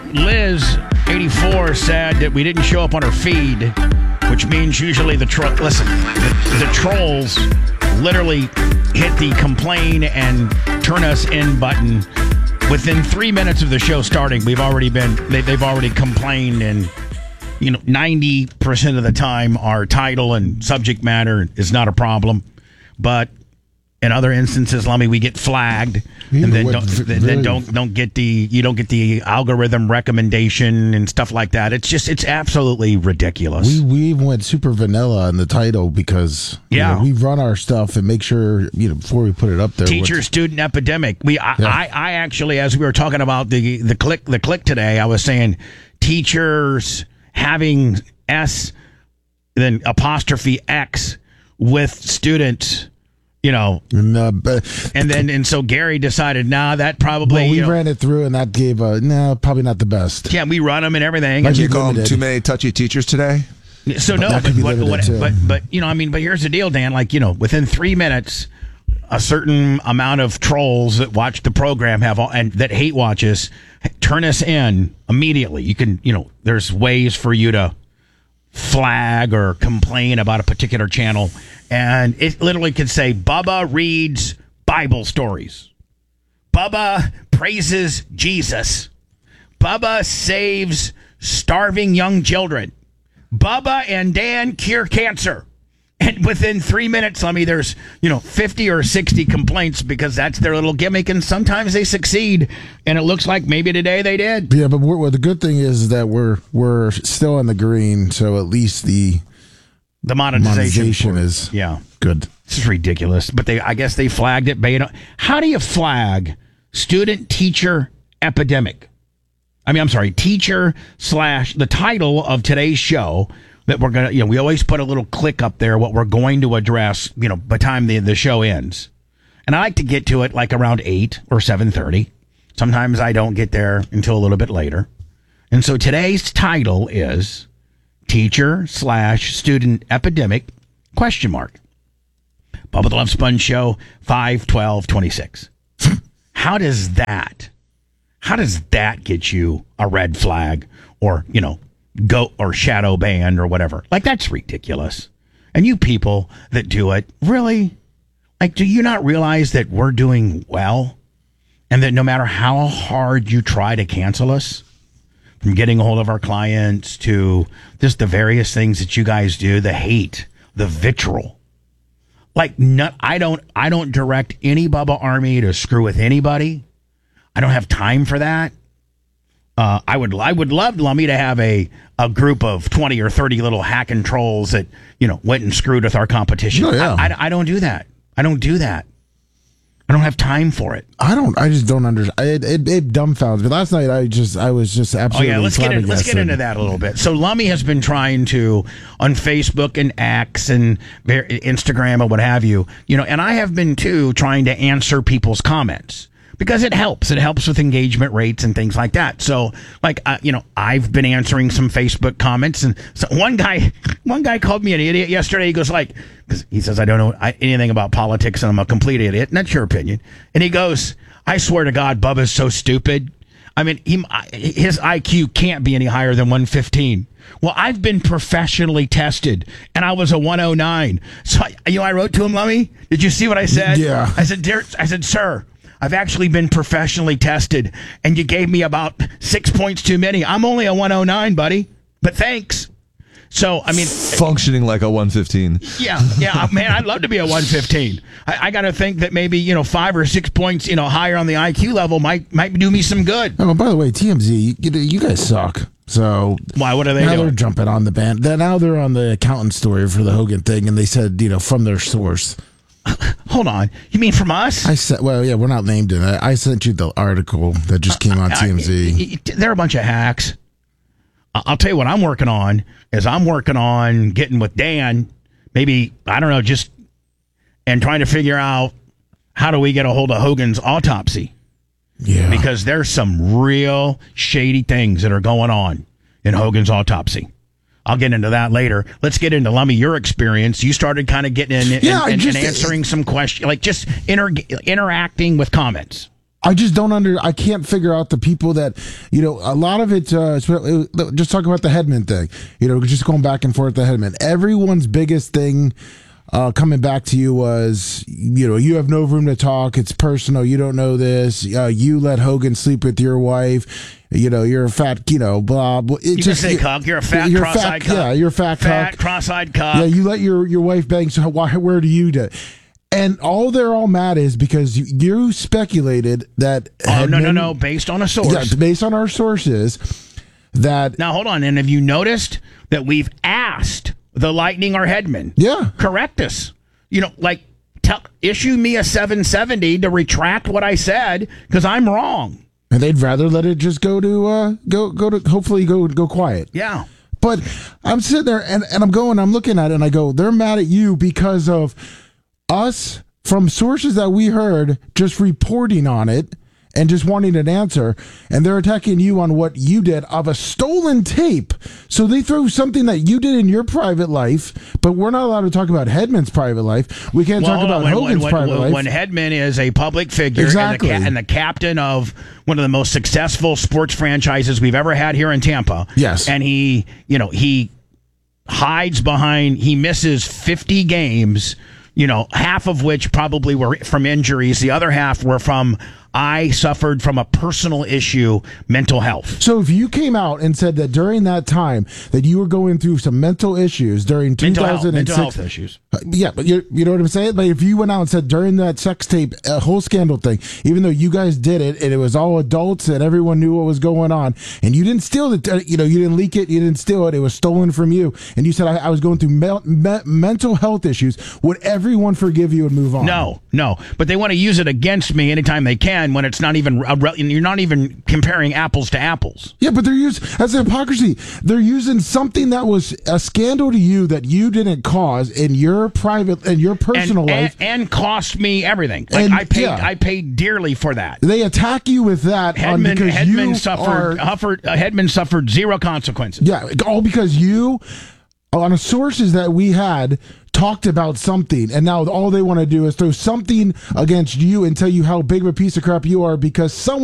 Liz, 84, said that we didn't show up on her feed, which means usually the trolls literally hit the complain and turn us in button. Within 3 minutes of the show starting, they've already complained, and 90% of the time our title and subject matter is not a problem, but in other instances, Lummy, we get flagged, and then don't get the algorithm recommendation and stuff like that. It's absolutely ridiculous. We went super vanilla in the title because we run our stuff and make sure before we put it up there. Teacher-student epidemic. I actually, as we were talking about the click today, I was saying teachers having S then apostrophe X with students. And so Gary decided, that probably. Well, we ran it through, and that gave probably not the best. Yeah, we run them and everything. Did you call them too many touchy teachers today? So no, but here's the deal, Dan. Within 3 minutes, a certain amount of trolls that watch the program and that hate watch us turn us in immediately. You can, there's ways for you to flag or complain about a particular channel, and it literally could say Bubba reads Bible stories, Bubba praises Jesus, Bubba saves starving young children, Bubba and Dan cure cancer. And within 3 minutes, there's 50 or 60 complaints because that's their little gimmick, and sometimes they succeed, and it looks like maybe today they did. Yeah, but the good thing is that we're still in the green, so at least the monetization is good. This is ridiculous, but I guess they flagged it. How do you flag student-teacher epidemic? Teacher / the title of today's show. That we're going to, we always put a little click up there, what we're going to address, by the time the show ends. And I like to get to it like around 8 or 7:30. Sometimes I don't get there until a little bit later. And so today's title is Teacher / Student Epidemic ? Bubba the Love Sponge Show, 5/12/26. How does that get you a red flag or, go or shadow banned or whatever? That's ridiculous. And you people that do it, really? Do you not realize that we're doing well? And that no matter how hard you try to cancel us, from getting a hold of our clients to just the various things that you guys do, the hate, the vitriol. I don't direct any Bubba Army to screw with anybody. I don't have time for that. I would love, Lummy, to have a group of 20 or 30 little hacking trolls that, went and screwed with our competition. Oh, yeah. I don't do that. I don't have time for it. I just don't understand. It dumbfounds me. Last night, I was just absolutely let's get into that a little bit. So Lummy has been trying to, on Facebook and X and Instagram and what have you, and I have been too, trying to answer people's comments. Because it helps. It helps with engagement rates and things like that. So, I've been answering some Facebook comments, and so one guy called me an idiot yesterday. He goes because he says I don't know anything about politics and I'm a complete idiot. And that's your opinion. And he goes, I swear to God, Bubba's so stupid. His IQ can't be any higher than 115. Well, I've been professionally tested, and I was a 109. So, I wrote to him, Lummy. Did you see what I said? Yeah. I said, sir, I've actually been professionally tested, and you gave me about 6 points too many. I'm only a 109, buddy, but thanks. So, functioning like a 115. Yeah, man, I'd love to be a 115. I got to think that maybe, 5 or 6 points, higher on the IQ level might do me some good. Oh, by the way, TMZ, you guys suck. So why? What are they doing? Now they're jumping on the band. Now they're on the accountant story for the Hogan thing, and they said, from their source. Hold on. You mean from us? I said, we're not named in it. I sent you the article that just came on TMZ. They're a bunch of hacks. I'll tell you what I'm working on is I'm working on getting with Dan, maybe, I don't know, and trying to figure out how do we get a hold of Hogan's autopsy. Yeah. Because there's some real shady things that are going on in Hogan's autopsy. I'll get into that later. Let's get into, Lummy, your experience. You started kind of getting in and answering some questions, just interacting with comments. I just don't I can't figure out the people that, a lot of it, just talk about the Hedman thing, just going back and forth the Hedman. Everyone's biggest thing coming back to you was, you have no room to talk. It's personal. You don't know this. You let Hogan sleep with your wife. You're a fat, blah, blah. You just say cuck. You're a fat, cross-eyed cuck. Yeah, you're a fat cuck. Cross-eyed cuck. Yeah, you let your wife bang. So where do you do? And all they're all mad is because you speculated that. Oh, no. Based on a source. Yeah, based on our sources. That. Now, hold on. And have you noticed that we've asked the Lightning or Hedman? Yeah. Correct us. Issue me a 770 to retract what I said because I'm wrong. And they'd rather let it just go to hopefully go quiet. Yeah. But I'm sitting there and I'm looking at it and I go, they're mad at you because of us from sources that we heard just reporting on it and just wanting an answer, and they're attacking you on what you did of a stolen tape. So they throw something that you did in your private life, but we're not allowed to talk about Hedman's private life. We can't talk about Hogan's private life. When Hedman is a public figure exactly. and the captain of one of the most successful sports franchises we've ever had here in Tampa. Yes. And he hides behind, he misses 50 games, half of which probably were from injuries. The other half were from, I suffered from a personal issue, mental health. So if you came out and said that during that time that you were going through some mental issues during 2006, mental health issues. Yeah, but you know what I'm saying? But if you went out and said during that sex tape, whole scandal thing, even though you guys did it and it was all adults and everyone knew what was going on, and you didn't steal it, you didn't leak it, you didn't steal it, it was stolen from you, and you said I was going through mental health issues, would everyone forgive you and move on? No. But they want to use it against me anytime they can when it's not even, you're not even comparing apples to apples. Yeah, but that's hypocrisy. They're using something that was a scandal to you that you didn't cause in your private and your personal life, and cost me everything. Like I paid dearly for that. They attack you with that. Hedman suffered zero consequences. Yeah, all because you, on sources that we had, talked about something, and now all they want to do is throw something against you and tell you how big of a piece of crap you are because someone